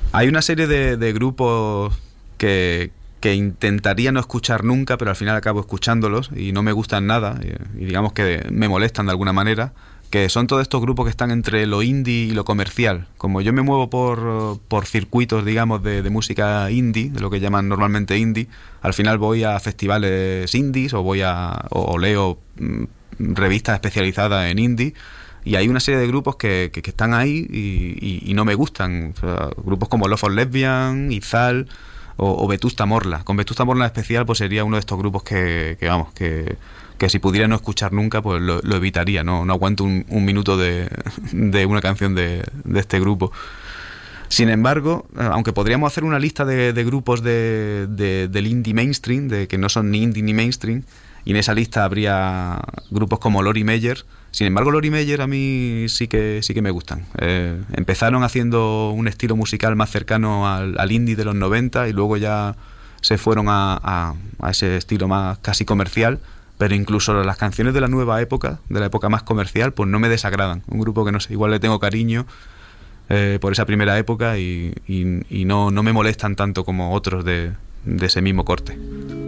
Hay una serie de grupos que intentaría no escuchar nunca, pero al final acabo escuchándolos y no me gustan nada, y digamos que me molestan de alguna manera, que son todos estos grupos que están entre lo indie y lo comercial. Como yo me muevo por circuitos, digamos, de música indie, de lo que llaman normalmente indie, al final voy a festivales indies o leo revistas especializadas en indie, y hay una serie de grupos que están ahí y no me gustan. O sea, grupos como Love for Lesbian, Izal o Vetusta Morla. Con Vetusta Morla en especial, pues sería uno de estos grupos que si pudiera no escuchar nunca, pues lo evitaría. No aguanto un minuto de una canción de este grupo. Sin embargo, aunque podríamos hacer una lista de grupos del indie mainstream, de que no son ni indie ni mainstream, y en esa lista habría grupos como Lori Meyer. Sin embargo, Lori Meyer a mí sí que me gustan. Empezaron haciendo un estilo musical más cercano al indie de los 90 y luego ya se fueron a ese estilo más casi comercial, pero incluso las canciones de la nueva época, de la época más comercial, pues no me desagradan. Un grupo que no sé, igual le tengo cariño por esa primera época y no me molestan tanto como otros de ese mismo corte.